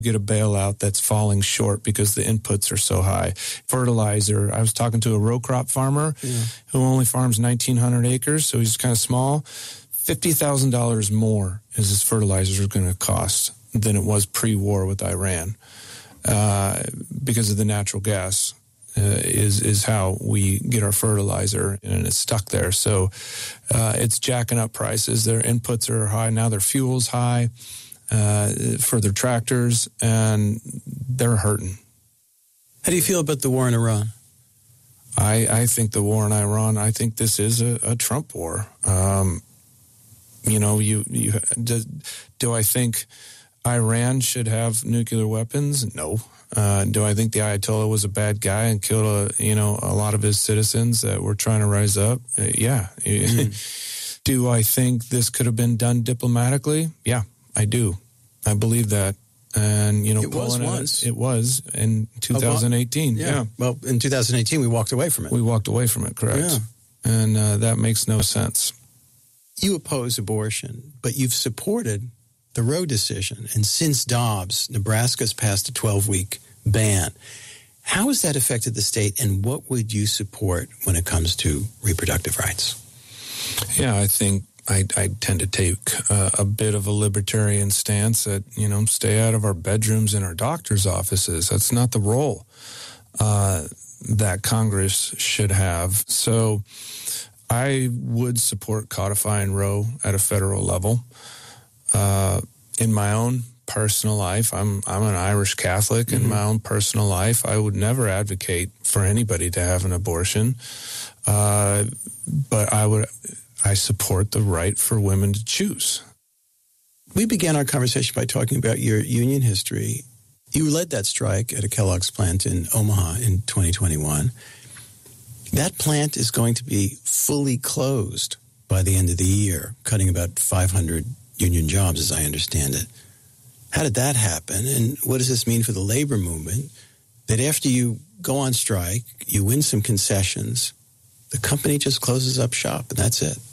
get a bailout that's falling short because the inputs are so high. Fertilizer, I was talking to a row crop farmer who only farms 1,900 acres, so he's kind of small. $50,000 more is his fertilizers are going to cost than it was pre-war with Iran because of the natural gas is how we get our fertilizer, and it's stuck there. So it's jacking up prices. Their inputs are high. Now their fuel's high for their tractors, and they're hurting. How do you feel about the war in Iran? I think the war in Iran, I think this is a Trump war. Do I think Iran should have nuclear weapons? No. Do I think the Ayatollah was a bad guy and killed a lot of his citizens that were trying to rise up? Yeah. Do I think this could have been done diplomatically? Yeah, I do. I believe that. And, it was once. It was in 2018. Yeah. Well, in 2018, we walked away from it. We walked away from it, correct. Yeah. And that makes no sense. You oppose abortion, but you've supported the Roe decision. And since Dobbs, Nebraska's passed a 12-week ban. How has that affected the state, and what would you support when it comes to reproductive rights? Yeah, I think I tend to take a bit of a libertarian stance that, stay out of our bedrooms and our doctor's offices. That's not the role that Congress should have. So I would support codifying Roe at a federal level. In my own personal life, I'm an Irish Catholic. In my own personal life, I would never advocate for anybody to have an abortion. But I support the right for women to choose. We began our conversation by talking about your union history. You led that strike at a Kellogg's plant in Omaha in 2021. That plant is going to be fully closed by the end of the year, cutting about 500 union jobs, as I understand it. How did that happen, and what does this mean for the labor movement, that after you go on strike, you win some concessions, the company just closes up shop, and that's it?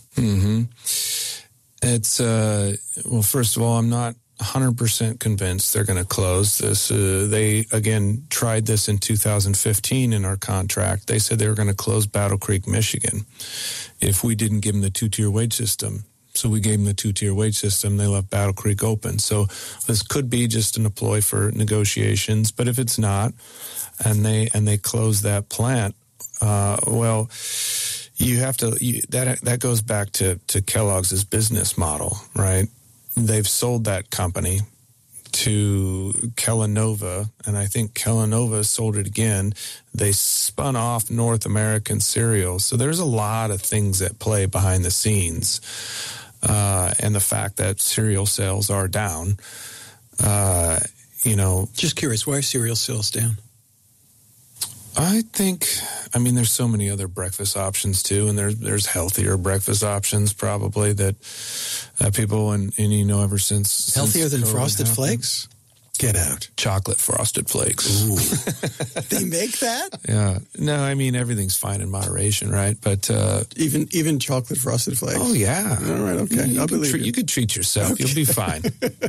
It's, well, first of all, I'm not 100% convinced they're going to close this. They, again, tried this in 2015 in our contract. They said they were going to close Battle Creek, Michigan, if we didn't give them the two-tier wage system. So we gave them the two-tier wage system. They left Battle Creek open. So this could be just an ploy for negotiations. But if it's not, and they close that plant, well, you have to. That goes back to Kellogg's business model, right? They've sold that company to Kellanova, and I think Kellanova sold it again. They spun off North American Cereal. So there's a lot of things at play behind the scenes. And the fact that cereal sales are down, Just curious, why are cereal sales down? There's so many other breakfast options too, and there's healthier breakfast options probably that people and ever since healthier than COVID Frosted happened. Flakes. Get out. Chocolate Frosted Flakes. Ooh. They make that? Yeah. No, everything's fine in moderation, right? But even chocolate Frosted Flakes. Oh yeah. All right. Okay. I'll believe you. You could treat yourself. Okay. You'll be fine.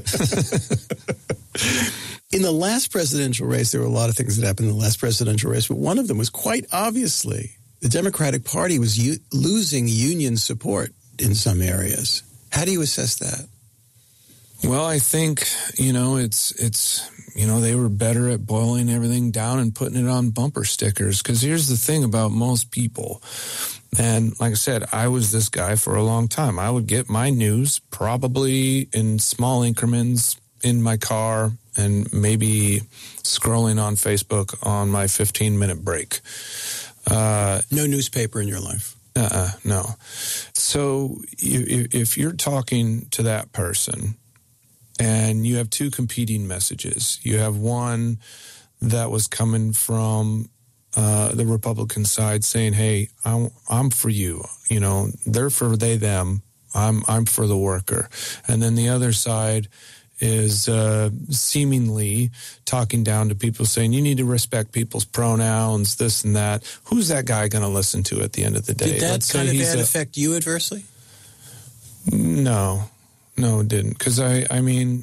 In the last presidential race, there were a lot of things that happened in the last presidential race, but one of them was quite obviously the Democratic Party was losing union support in some areas. How do you assess that? Well, I think, it's they were better at boiling everything down and putting it on bumper stickers. Because here's the thing about most people. And like I said, I was this guy for a long time. I would get my news probably in small increments in my car and maybe scrolling on Facebook on my 15-minute break. No newspaper in your life? No. So if you're talking to that person and you have two competing messages, you have one that was coming from the Republican side saying, hey, I'm for you. They're for they, them. I'm for the worker. And then the other side is seemingly talking down to people saying, you need to respect people's pronouns, this and that. Who's that guy going to listen to at the end of the day? Did that kind of ad affect you adversely? No, it didn't. Because,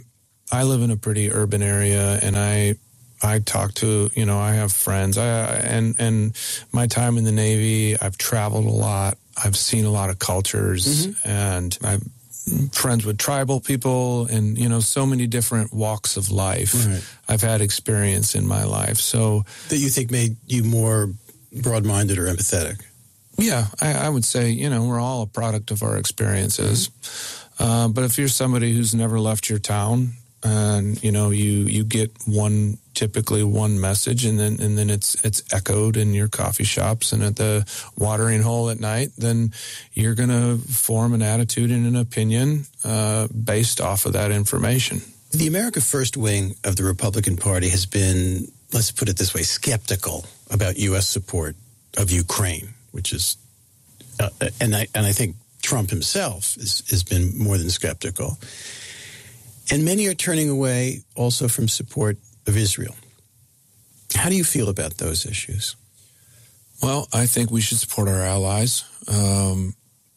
I live in a pretty urban area, and I talk to, I have friends. And my time in the Navy, I've traveled a lot. I've seen a lot of cultures, and I'm friends with tribal people and, so many different walks of life. Right. I've had experience in my life. So that you think made you more broad-minded or empathetic? Yeah, I would say, we're all a product of our experiences. But if you're somebody who's never left your town, and you get typically one message, and then it's echoed in your coffee shops and at the watering hole at night, then you're going to form an attitude and an opinion based off of that information. The America First wing of the Republican Party has been, let's put it this way, skeptical about U.S. support of Ukraine, which is, and I think Trump himself has been more than skeptical. And many are turning away also from support of Israel. How do you feel about those issues? Well, I think we should support our allies. Who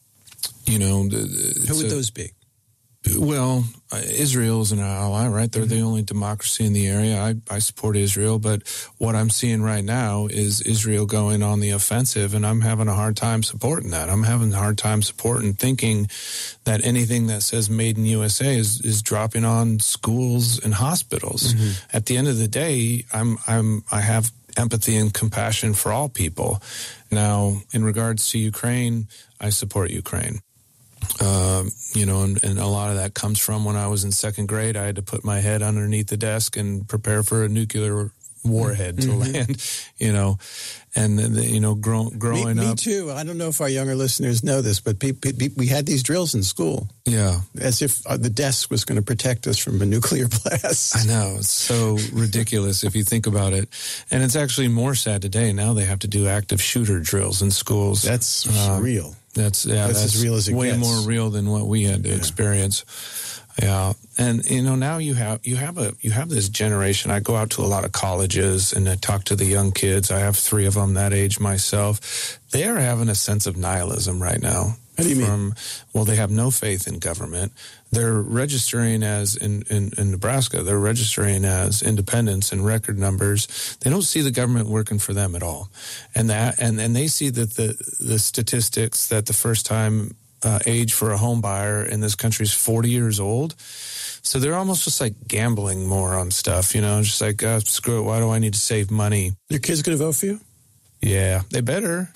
would those be? Well, Israel is an ally, right? They're the only democracy in the area. I support Israel, but what I'm seeing right now is Israel going on the offensive, and I'm having a hard time supporting that. I'm having a hard time supporting thinking that anything that says made in USA is dropping on schools and hospitals. At the end of the day, I have empathy and compassion for all people. Now, in regards to Ukraine, I support Ukraine. And a lot of that comes from when I was in second grade. I had to put my head underneath the desk and prepare for a nuclear warhead to land, and then, growing up. Me too. I don't know if our younger listeners know this, but we had these drills in school. Yeah. As if the desk was going to protect us from a nuclear blast. I know. It's so ridiculous if you think about it. And it's actually more sad today. Now they have to do active shooter drills in schools. That's real. That's as real as it gets. Way more real than what we had to experience. Yeah, and now you have this generation. I go out to a lot of colleges and I talk to the young kids. I have 3 of them that age myself. They are having a sense of nihilism right now. What do you mean? Well, they have no faith in government. They're registering as in Nebraska. They're registering as independents and record numbers. They don't see the government working for them at all, and they see that the statistics that the first time age for a home buyer in this country is 40 years old. So they're almost just like gambling more on stuff, just like, screw it, why do I need to save money? Your kids going to vote for you? Yeah, they better.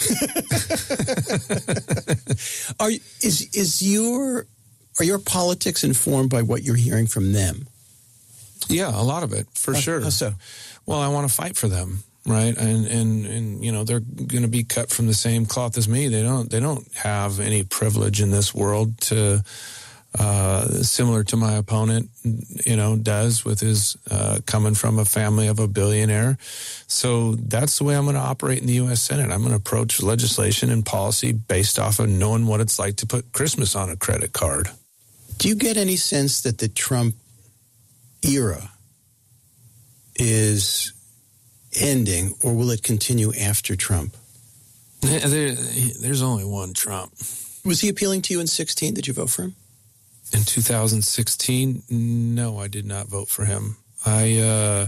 Are your politics informed by what you're hearing from them? Yeah, a lot of it, for sure. How so? Well, I want to fight for them. Right. And they're going to be cut from the same cloth as me. They don't have any privilege in this world to, similar to my opponent, does with his, coming from a family of a billionaire. So that's the way I'm going to operate in the U.S. Senate. I'm going to approach legislation and policy based off of knowing what it's like to put Christmas on a credit card. Do you get any sense that the Trump era is ending, or will it continue after Trump? There's only one Trump. Was he appealing to you in 2016? Did you vote for him? In 2016, no, I did not vote for him. I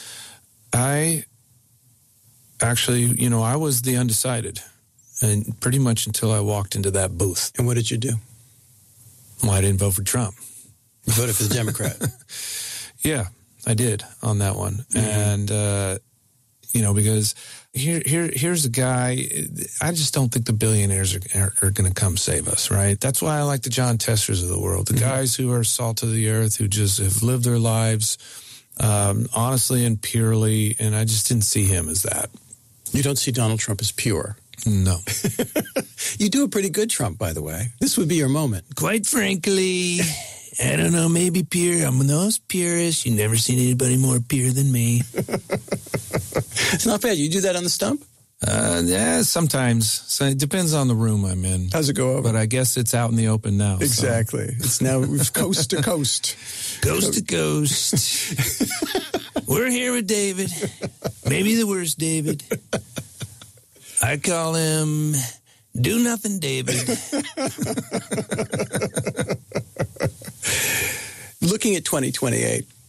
actually, I was the undecided, and pretty much until I walked into that booth. And what did you do? Well, I didn't vote for Trump. You voted for the Democrat. Yeah, I did on that one. And, because here's a guy, I just don't think the billionaires are going to come save us, right? That's why I like the John Testers of the world, the guys who are salt of the earth, who just have lived their lives honestly and purely, and I just didn't see him as that. You don't see Donald Trump as pure? No. You do a pretty good Trump, by the way. This would be your moment. Quite frankly, I don't know, maybe pure. I'm the most purest. You've never seen anybody more pure than me. It's not bad. You do that on the stump? Yeah, sometimes. So it depends on the room I'm in. How's it go over? But I guess it's out in the open now. Exactly. So. It's now coast to coast. Coast to coast. We're here with David. Maybe the worst David. I call him Do Nothing David. Looking at 2028,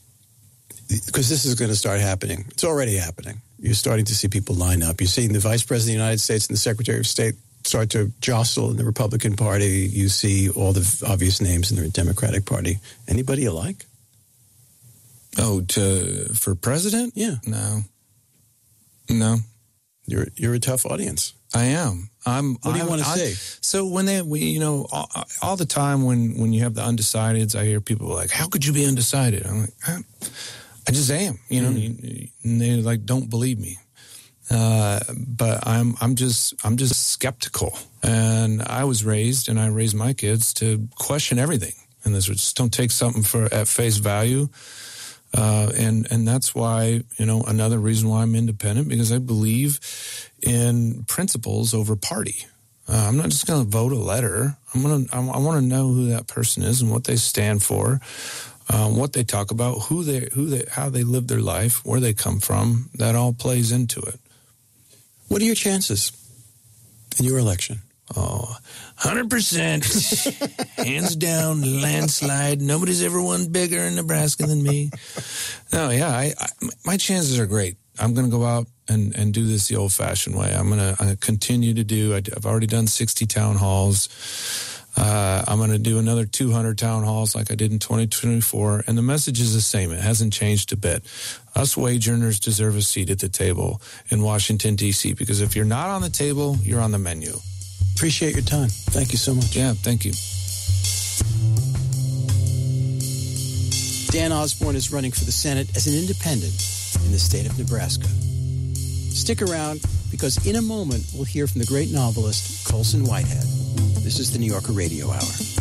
because this is going to start happening. It's already happening. You're starting to see people line up. You're seeing the Vice President of the United States and the Secretary of State start to jostle in the Republican Party. You see all the obvious names in the Democratic Party. Anybody you like? Oh, for president? Yeah. No. You're a tough audience. I am. What do you want to say? So when all the time when you have the undecideds, I hear people like, "How could you be undecided?" I'm like, I just am. And they like don't believe me. But I'm just skeptical. And I was raised, and I raised my kids to question everything. And this just don't take something at face value. And that's why, another reason why I'm independent, because I believe in principles over party. I'm not just going to vote a letter. I want to know who that person is and what they stand for, what they talk about, how they live their life, where they come from. That all plays into it. What are your chances in your election? Oh, 100%, hands down, landslide. Nobody's ever won bigger in Nebraska than me. No, yeah, my chances are great. I'm going to go out and do this the old-fashioned way. I'm going to continue to do. I've already done 60 town halls. I'm going to do another 200 town halls like I did in 2024, and the message is the same. It hasn't changed a bit. Us wage earners deserve a seat at the table in Washington, D.C., because if you're not on the table, you're on the menu. Appreciate your time. Thank you so much. Yeah, thank you. Dan Osborne is running for the Senate as an independent in the state of Nebraska. Stick around, because in a moment, we'll hear from the great novelist Colson Whitehead. This is the New Yorker Radio Hour.